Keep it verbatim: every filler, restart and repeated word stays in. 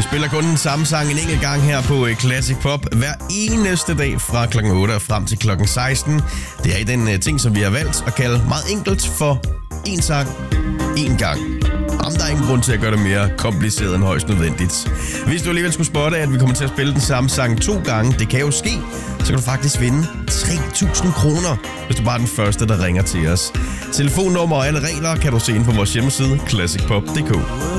spiller kun den samme sang en enkelt gang her på Classic Pop hver eneste dag fra klokken otte og frem til klokken seksten. Det er i den uh, ting, som vi har valgt at kalde meget enkelt for en sang, en gang. Om der er ingen grund til at gøre det mere kompliceret end højst nødvendigt. Hvis du alligevel skulle spotte, at vi kommer til at spille den samme sang to gange, det kan jo ske, så kan du faktisk vinde tre tusind kroner, hvis du bare er den første, der ringer til os. Telefonnummer og alle regler kan du se ind på vores hjemmeside classic pop punktum d k.